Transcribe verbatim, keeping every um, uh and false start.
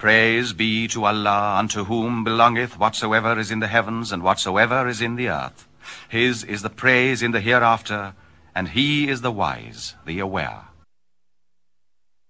Praise be to Allah, unto whom belongeth whatsoever is in the heavens and whatsoever is in the earth. His is the praise in the hereafter, and he is the wise, the aware.